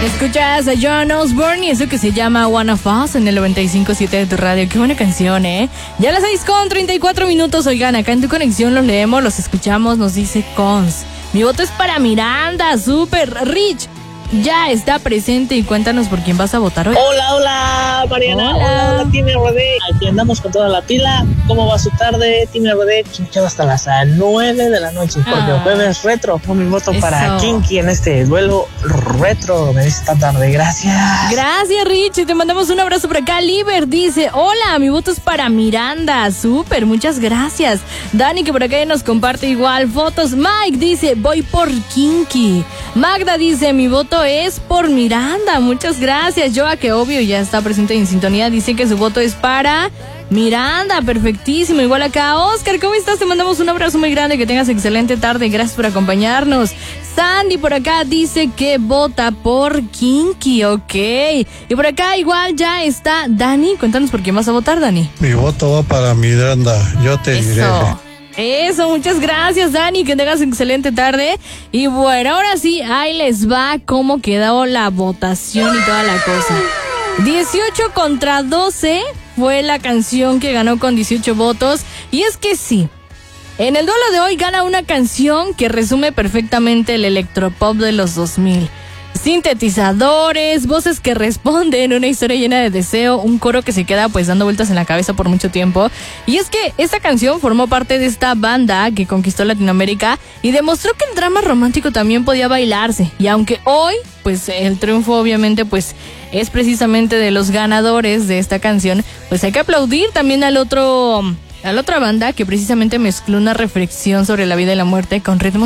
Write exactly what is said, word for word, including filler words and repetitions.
Escuchas a John Osborne y eso que se llama One of Us en el noventa y cinco punto siete de tu radio. Qué buena canción, ¿eh? Ya las seis con treinta y cuatro minutos. Oigan, acá en tu conexión los leemos, los escuchamos, nos dice Cons. Mi voto es para Miranda, súper Rich. Ya está presente y cuéntanos por quién vas a votar hoy. Hola, hola, Mariana. Hola, hola, hola Team R D. Aquí andamos con toda la pila. ¿Cómo va su tarde, Team R D? Escuchado hasta las nueve de la noche, porque ah, el jueves retro. Con mi voto eso. Para Kinky en este duelo retro de esta tarde. Gracias. Gracias, Rich. Te mandamos un abrazo por acá. Liber dice, hola, mi voto es para Miranda. Súper, muchas gracias. Dani, que por acá nos comparte igual fotos. Mike dice, voy por Kinky. Magda dice, mi voto es por Miranda, muchas gracias. Joa, que obvio ya está presente en sintonía, dice que su voto es para Miranda, perfectísimo. Igual acá, Oscar, ¿cómo estás? Te mandamos un abrazo muy grande, que tengas excelente tarde, gracias por acompañarnos. Sandy por acá dice que vota por Kinky, ok. Y por acá igual ya está Dani, cuéntanos por quién vas a votar, Dani. Mi voto va para Miranda, yo te Eso. diré. Eso, muchas gracias, Dani, que tengas excelente tarde. Y bueno, ahora sí, ahí les va cómo quedó la votación y toda la cosa. dieciocho contra doce fue la canción que ganó con dieciocho votos. Y es que sí, en el duelo de hoy gana una canción que resume perfectamente el electropop de los dos mil. Sintetizadores, voces que responden, una historia llena de deseo, un coro que se queda pues dando vueltas en la cabeza por mucho tiempo. Y es que esta canción formó parte de esta banda que conquistó Latinoamérica y demostró que el drama romántico también podía bailarse. Y aunque hoy pues el triunfo obviamente pues es precisamente de los ganadores de esta canción, pues hay que aplaudir también al otro, a la otra banda que precisamente mezcló una reflexión sobre la vida y la muerte con ritmos